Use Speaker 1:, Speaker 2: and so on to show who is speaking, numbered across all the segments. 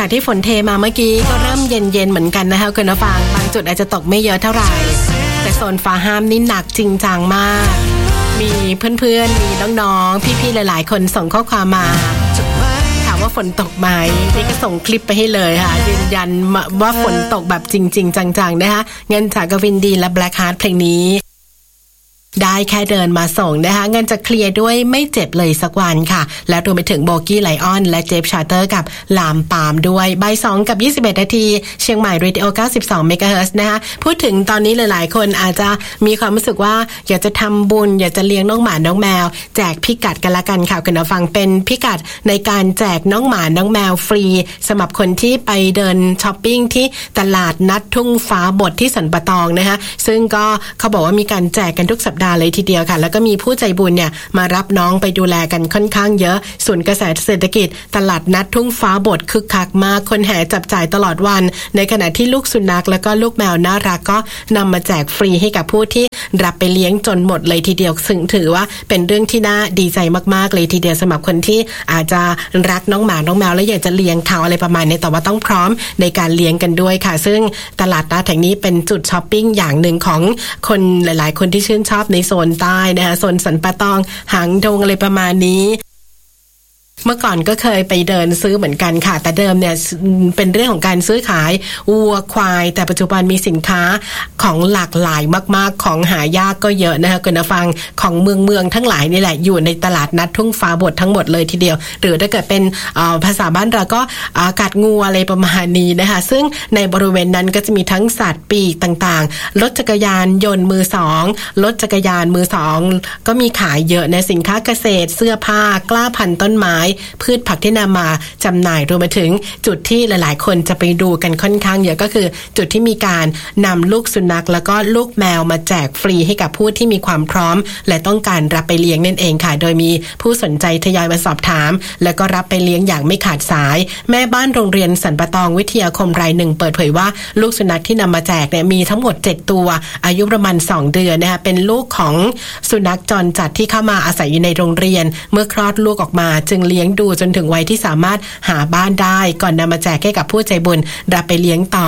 Speaker 1: จากที่ฝนเทมาเมื่อกี้ก็เริ่มเย็นๆเหมือนกันนะคะคุณผู้ฟังบางจุดอาจจะตกไม่เยอะเท่าไหร่แต่โซนฟ้าห้ามนี่หนักจริงจังมากมีเพื่อนๆมีน้องๆพี่ๆหลายๆคนส่งข้อความมาถามว่าฝนตกไหมนี่ก็ส่งคลิปไปให้เลยค่ะยืนยันว่าฝนตกแบบจริงๆจังๆนะคะเงินจากกวินดีและ Black Heart เพลงนี้ได้แค่เดินมาส่งนะคะเงินจะเคลียร์ด้วยไม่เจ็บเลยสักวันค่ะและรวมไปถึงโบกี้ไลออนและเจฟชาร์เตอร์กับลามปามด้วยบ่าย2กับ21นาทีเชียงใหม่เรดิโอ92เมกะเฮิรตซ์นะคะพูดถึงตอนนี้หลายๆคนอาจจะมีความรู้สึกว่าอยากจะทำบุญอยากจะเลี้ยงน้องหมาน้องแมวแจกพิกัดกันละกันค่ะคุณผู้ฟังเป็นพิกัดในการแจกน้องหมาน้องแมวฟรีสำหรับคนที่ไปเดินช้อปปิ้งที่ตลาดนัดทุ่งฟ้าบดที่สันปะตองนะคะซึ่งก็เขาบอกว่ามีการแจกกันทุกสัปดาห์เลยทีเดียวค่ะแล้วก็มีผู้ใจบุญเนี่ยมารับน้องไปดูแลกันค่อนข้างเยอะส่วนกระแสเศรษฐกิจตลาดนัดทุ่งฟ้าบดคึกคักมากคนแห่จับจ่ายตลอดวันในขณะที่ลูกสุนัขแล้วก็ลูกแมวน่ารักก็นำมาแจกฟรีให้กับผู้ที่รับไปเลี้ยงจนหมดเลยทีเดียวซึ่งถือว่าเป็นเรื่องที่น่าดีใจมากๆเลยทีเดียวสำหรับคนที่อาจจะรักน้องหมาน้องแมวและอยากจะเลี้ยงเขาอะไรประมาณนี้แต่ว่าต้องพร้อมในการเลี้ยงกันด้วยค่ะซึ่งตลาดนัดแห่งนี้เป็นจุดช้อปปิ้งอย่างหนึ่งของคนหลายๆคนที่ชื่นชอบในโซนใต้นะคะโซนสันปะตองหางดงอะไรประมาณนี้เมื่อก่อนก็เคยไปเดินซื้อเหมือนกันค่ะแต่เดิมเนี่ยเป็นเรื่องของการซื้อขายวัวควายแต่ปัจจุบันมีสินค้าของหลากหลายมากๆของหายากก็เยอะนะคะคุณผู้ฟังของเมืองทั้งหลายนี่แหละอยู่ในตลาดนัดทุ่งฟ้าบดทั้งหมดเลยทีเดียวหรือถ้าเกิดเป็นภาษาบ้านเราก็กัดงูอะไรประมาณนี้นะคะซึ่งในบริเวณนั้นก็จะมีทั้งสัตว์ปีกต่างๆรถจักรยานยนต์มือสองรถจักรยานมือสองก็มีขายเยอะในสินค้าเกษตรเสื้อผ้ากล้าพันธุ์ต้นไม้พืชผักที่นำมาจำหน่ายรวมไปถึงจุดที่หลายๆคนจะไปดูกันค่อนข้างเยอะก็คือจุดที่มีการนำลูกสุนัขแล้วก็ลูกแมวมาแจกฟรีให้กับผู้ที่มีความพร้อมและต้องการรับไปเลี้ยงนั่นเองค่ะโดยมีผู้สนใจทยอยมาสอบถามแล้วก็รับไปเลี้ยงอย่างไม่ขาดสายแม่บ้านโรงเรียนสันปะตองวิทยาคมรายหนึ่งเปิดเผยว่าลูกสุนัขที่นำมาแจกเนี่ยมีทั้งหมด7ตัวอายุประมาณ2เดือนนะคะเป็นลูกของสุนัขจรจัดที่เข้ามาอาศัยอยู่ในโรงเรียนเมื่อคลอดลูกออกมาจึงเลี้ยงดูจนถึงวัยที่สามารถหาบ้านได้ก่อนนำมาแจกให้กับผู้ใจบุญรับไปเลี้ยงต่อ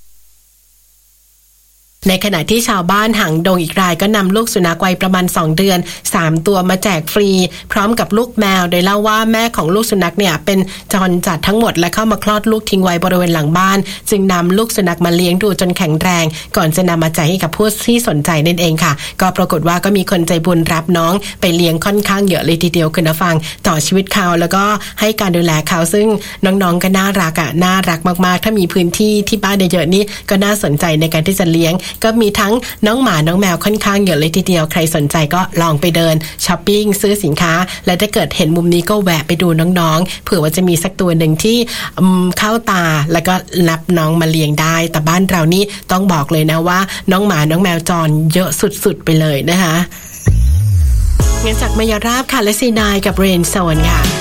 Speaker 1: ในขณะที่ชาวบ้านหางดงอีกรายก็นำลูกสุนัขวัยประมาณ2เดือน3ตัวมาแจกฟรีพร้อมกับลูกแมวโดยเล่าว่าแม่ของลูกสุนัขเนี่ยเป็นจรจัดทั้งหมดและเข้ามาคลอดลูกทิ้งไว้บริเวณหลังบ้านจึงนำลูกสุนัขมาเลี้ยงดูจนแข็งแรงก่อนจะนำมาแจกให้กับผู้ที่สนใจนั่นเองค่ะก็ปรากฏว่าก็มีคนใจบุญรับน้องไปเลี้ยงค่อนข้างเยอะเลยทีเดียวคุณผู้ฟังต่อชีวิตเขาแล้วก็ให้การดูแลเขาซึ่งน้องๆก็น่ารักน่ารักมากๆถ้ามีพื้นที่ที่บ้านเยอะๆนี่ก็น่าสนใจในการที่จะเลี้ยงก็มีทั้งน้องหมาน้องแมวค่อนข้างเยอะเลยทีเดียวใครสนใจก็ลองไปเดินช้อปปิ้งซื้อสินค้าและถ้าเกิดเห็นมุมนี้ก็แวะไปดูน้องๆเผื่อว่าจะมีสักตัวหนึ่งที่เข้าตาแล้วก็รับน้องมาเลี้ยงได้แต่บ้านเรานี่ต้องบอกเลยนะว่าน้องหมาน้องแมวจรเยอะสุดๆไปเลยนะคะเงินจากมายาราบค่ะและซีนายกับเรนโซนค่ะ